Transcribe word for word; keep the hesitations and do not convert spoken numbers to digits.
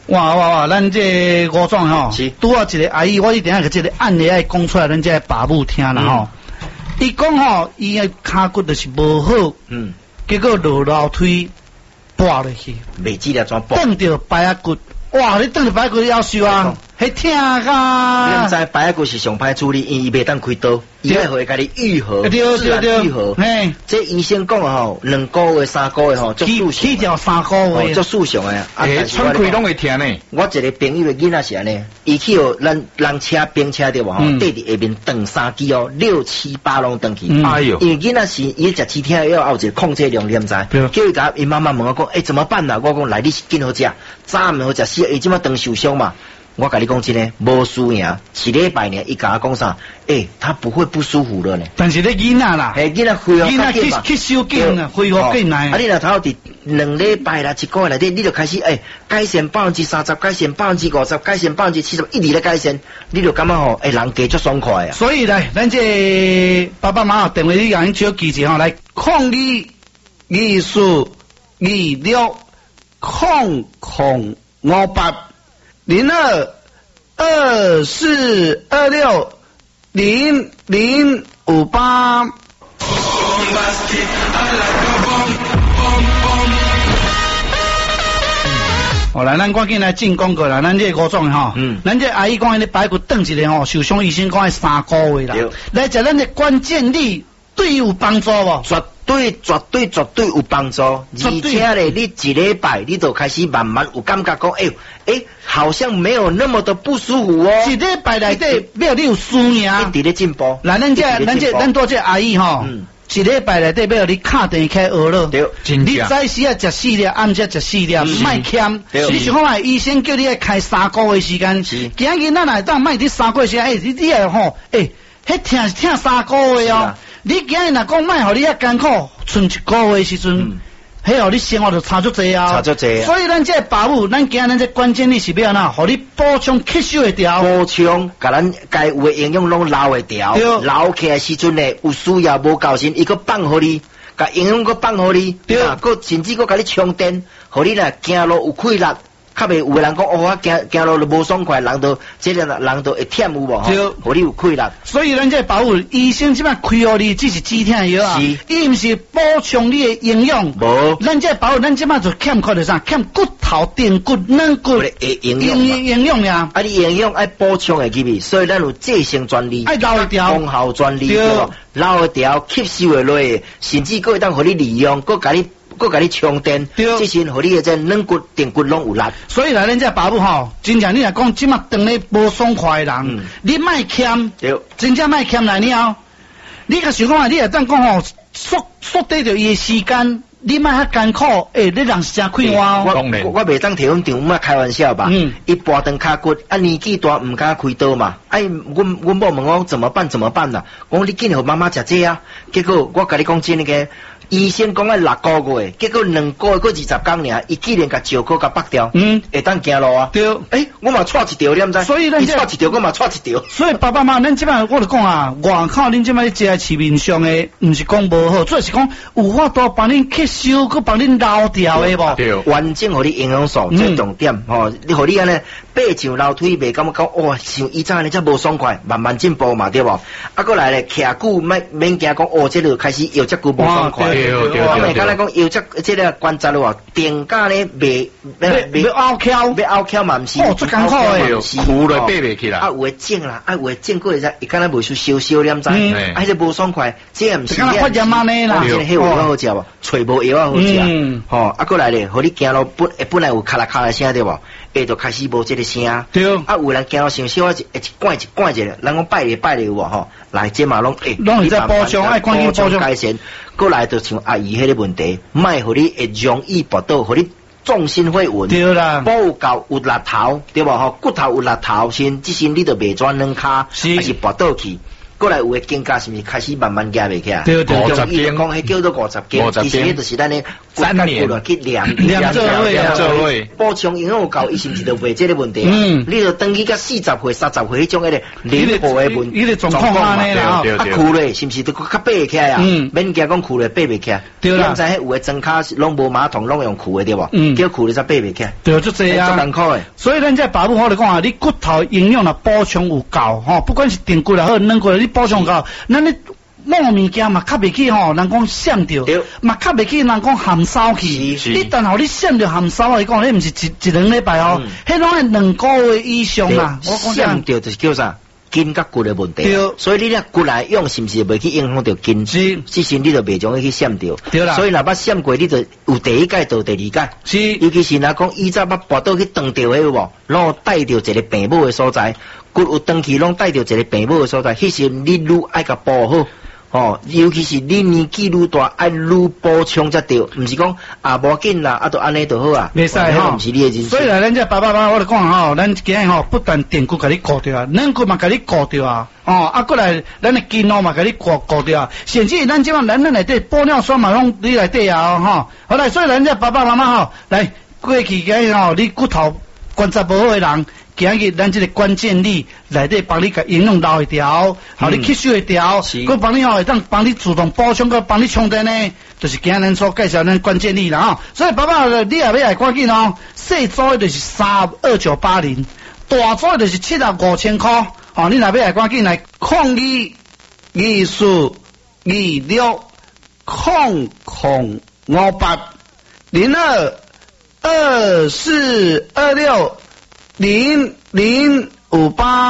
哇哇哇！咱这吴总吼，拄好一个阿姨，我一定要给这个案例爱讲出来，咱这爸母听啦吼。伊讲吼，伊个骹骨就是无好，嗯，结果落楼梯跌落去， 未记得怎跌， 撞到白牙骨，哇！你撞到白牙骨要受啊，迄疼啊！ 你毋知白牙骨是上歹处理，因伊袂当开刀，伊会互伊家己愈合， 对对对， 愈合。 嘿， 这医生讲吼，两个月、三个月吼，足速起条三个月， 足速上诶。 诶，喘气拢会疼呢。 我一个朋友的囡仔是安尼，伊去哦，咱人车兵车对无吼，缀伫下面蹬三支哦，六七八拢蹬去。哎呦，因为囡仔是伊食止疼药，还有一个控制量，你毋知？叫伊甲伊妈妈问我讲，诶，怎么办啦？我讲来，你紧好食，早毋好食死，伊即马当受伤嘛。我跟你讲真诶，无输赢，一礼拜呢，伊甲我讲啥？诶、欸，他不会不舒服了呢。 但是咧囡仔啦， 嘿，囡仔恢复囡仔去去收紧啊，恢复紧来。 啊，你若头伫两礼拜啦，一个月内底，你就开始诶、欸、改善百分之三十，改善百分之五十，改善百分之七十，一直咧改善，你就感觉吼，诶、欸，人加足爽快啊。 所以呢，咱这爸爸妈妈电话你甲因少记者吼，来抗议艺术二六控控五八。零二二四二六零零五八。好来，咱赶紧来进广告啦！咱这吴总吼，嗯，咱这阿姨讲，你排骨断一个吼，受伤医生讲系三个月啦。来，食咱的关键力对有帮助无？ 绝对绝对绝对有帮助，而且咧，你一礼拜你就开始慢慢有感觉讲，哎哎，好像没有那么的不舒服哦。 一礼拜内底，要你有输赢， 一直咧进步。 来，咱这咱这咱多这阿姨吼，嗯，一礼拜内底要你敲电开学了， 对， 你早时啊食四粒，暗时食四粒，卖欠。你想看嘛？医生叫你来开三个月时间，今日咱来当卖你三个月时间，哎，你你来吼，哎，迄疼是疼三个月哦。你今日若讲卖，互你遐艰苦，剩一个月时阵，迄互你生活就差足济啊， 差足济。 所以咱这保姆，咱今日这关键你是要安怎，互你补充吸收会掉， 补充，甲咱该有的营养拢留会掉，留起来时阵呢，有需要无够时，伊个放互你，甲营养个放互你，对啊，个甚至个甲你充电，互你若行路有气力。较袂有个人讲哦，我行行路就无爽快，人都这个人都会忝有无吼？互你有气力。 所以咱这保护医生即摆开互你只是止疼药啊，伊毋是补充你的营养。无，咱这保护咱即摆就欠缺着啥？欠骨头、定骨、软骨营营营养呀。 啊，你营养爱补充会入去，所以咱有再生专利， 爱留一条功效专利，对无？留一条吸收会落，甚至佫会当互你利用，佫甲你。佫甲你充电，即是互你的这软骨、定骨拢有力。 所以来咱这保姆吼，真正你若讲即马当咧无爽快的人，嗯、你莫欠，真正莫欠来了。你甲想看，你若当讲吼，缩缩短着伊的时间，你莫遐艰苦，诶、欸，你人是真快活哦。 我我袂当提阮丈母开玩笑吧？嗯，伊跋断骹骨，啊年纪大毋敢开刀嘛。哎，阮阮某问我怎么办？怎么办啦？我讲你紧互妈妈食这啊。结果我甲你讲真个。医生讲啊六个月，结果两个月过二十天尔，伊竟然甲石膏甲拔掉，嗯，会当行路啊。对，诶、欸，我嘛错一条，你毋知？所以咱错一条，我嘛错一条。 所以爸爸妈妈，咱即摆我就讲啊，外口恁即摆咧食市面上诶，毋是讲无好，主要是讲有法度帮恁吸收，佮帮恁捞掉诶无。 对，完整互你营养素，这重点吼、嗯，你互你安尼爬上楼梯，袂感觉讲哇，像以前安尼才无爽快，慢慢进步嘛，对无？啊，过来咧，徛久免免惊讲哦，这个开始摇只久无爽快。对对对，我咪讲来讲，有只这个关节咯，定价咧未未要拗翘， 要拗翘嘛，毋是， 哦，最艰苦诶， 苦了爬袂起来。 啊，有诶整啦，啊有诶整过会使，伊敢若袂输烧烧念知，啊，这无爽快，这毋是。 敢若发炎安尼啦， 真迄有好食无？揣无药啊好食，吼，啊过来咧，互你行路本本来有咔啦咔啦声对无？下就开始无这个声，对。啊，有人行路上小啊一一罐一罐一个，人讲拜咧拜咧有无吼？来这嘛拢诶， 拢是在补充，爱赶紧补充改善。过来就像阿姨迄个问题，卖互你会容易跋倒，互你重心会稳，对啦，补够有力头，对无吼？骨头有力头先，即身你就袂转软骹，还是跋倒去。过来有诶肩胛是毋是开始慢慢夹袂起来？对对对，伊讲迄叫做五十肩，其实迄就是咱诶三年去量量做位啊， 做位补充营养有够，伊是毋是就袂这个问题？ 嗯， 你就登去到四十岁、三十岁迄种迄个灵活的问， 伊个状况安尼啦， 啊苦咧，是毋是都较爬起来啊？嗯，免惊讲苦咧爬袂起来。对啦，现在有诶装卡拢无马桶，拢用苦的对无？嗯，叫苦咧才爬袂起来。 对，就这样。 足艰苦诶。 所以咱这爸母我来讲啊，你骨头营养若补充有够吼，不管是定骨也好，软骨你补充够，咱你。某物件嘛，吸袂起吼，人讲闪着，嘛吸袂起，人讲含烧去。你等候你闪着含烧来讲，你毋是一一两礼拜哦，迄拢系两个月以上啊。 我讲闪着就是叫啥筋甲骨的问题。所以你咧骨来用是毋是袂去影响到筋？是，之前你就袂将伊去闪着。对啦。所以若捌闪过，你就有第一届到第二届。是。尤其是若讲以前捌跋倒去断掉迄无，拢带着一个病母的所在，骨有断去，拢带着一个病母的所在，迄时你愈爱甲保护好。哦，尤其是你年纪愈大，爱愈补充才对，毋是讲啊无紧啦，啊都安尼就好啊。袂使吼，毋是你的人。 所以啦，咱这爸爸妈，我就讲吼，咱今日吼不但电骨甲你顾着啊，软骨嘛甲你顾着啊，哦，啊过来咱的筋络嘛甲你顾顾着啊，甚至咱即摆咱咱内底玻尿酸嘛拢你内底啊，吼，好来，所以咱这爸爸妈妈吼，来过去今日吼，你骨头关节无好的人。今日咱这个关键力内底帮你个营养留一条，好你吸收一条，佮帮你吼会当帮你自动补充，佮帮你充电呢，就是今日咱所介绍咱关键力啦吼。所以爸爸你也要来赶紧哦，细组就是三二九八零，大组就是七十五千块，哦，你若要来赶紧来抗议艺术二六控控五八零二二四二六。零零五八。